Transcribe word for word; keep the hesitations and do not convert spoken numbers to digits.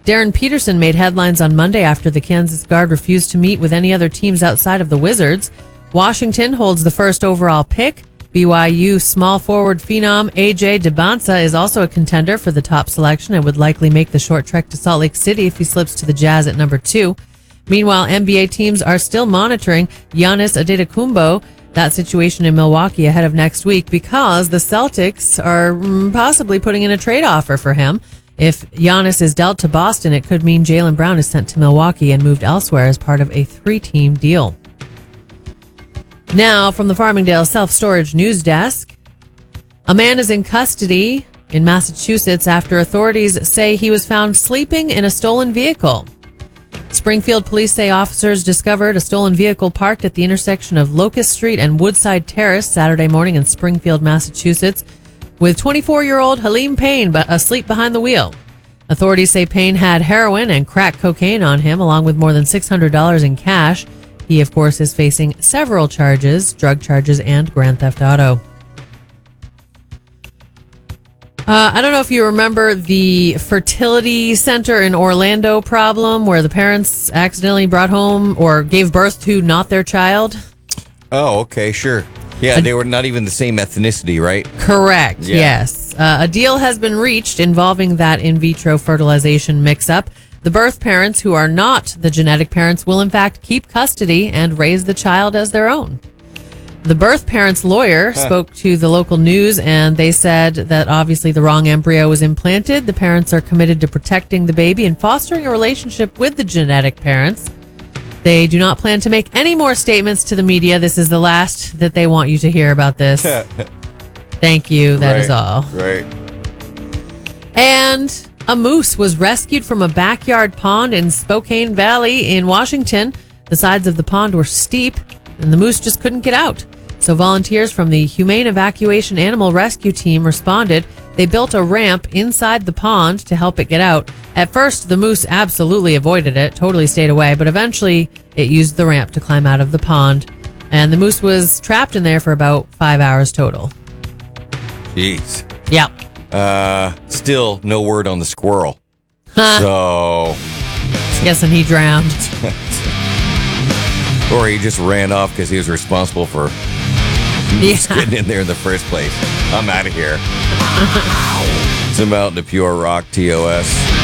Darren Peterson made headlines on Monday after the Kansas Guard refused to meet with any other teams outside of the Wizards. Washington holds the first overall pick. B Y U small forward phenom A J Debonsa is also a contender for the top selection and would likely make the short trek to Salt Lake City if he slips to the Jazz at number two. Meanwhile, N B A teams are still monitoring Giannis Antetokounmpo, that situation in Milwaukee ahead of next week, because the Celtics are possibly putting in a trade offer for him. If Giannis is dealt to Boston, it could mean Jaylen Brown is sent to Milwaukee and moved elsewhere as part of a three-team deal. Now, from the Farmingdale Self-Storage News Desk, a man is in custody in Massachusetts after authorities say he was found sleeping in a stolen vehicle. Springfield police say officers discovered a stolen vehicle parked at the intersection of Locust Street and Woodside Terrace Saturday morning in Springfield, Massachusetts, with twenty-four-year-old Halim Payne asleep behind the wheel. Authorities say Payne had heroin and crack cocaine on him, along with more than six hundred dollars in cash. He, of course, is facing several charges, drug charges and grand theft auto. Uh, I don't know if you remember the fertility center in Orlando problem where the parents accidentally brought home or gave birth to not their child. Oh, okay, sure. Yeah, they were not even the same ethnicity, right? Correct, yeah. yes. Uh, a deal has been reached involving that in vitro fertilization mix-up. The birth parents, who are not the genetic parents, will in fact keep custody and raise the child as their own. The birth parents' lawyer huh. spoke to the local news, and they said that obviously the wrong embryo was implanted. The parents are committed to protecting the baby and fostering a relationship with the genetic parents. They do not plan to make any more statements to the media. This is the last that they want you to hear about this. Thank you. That right, is all. Right. And a moose was rescued from a backyard pond in Spokane Valley in Washington. The sides of the pond were steep, and the moose just couldn't get out. So volunteers from the Humane Evacuation Animal Rescue Team responded. They built a ramp inside the pond to help it get out. At first, the moose absolutely avoided it, totally stayed away, but eventually it used the ramp to climb out of the pond. And the moose was trapped in there for about five hours total. Jeez. Yep. Uh, still no word on the squirrel. Huh. So. Guessing he drowned. Or he just ran off because he was responsible for yeah. getting in there in the first place. I'm out of here. Some out in the Pure Rock T O S.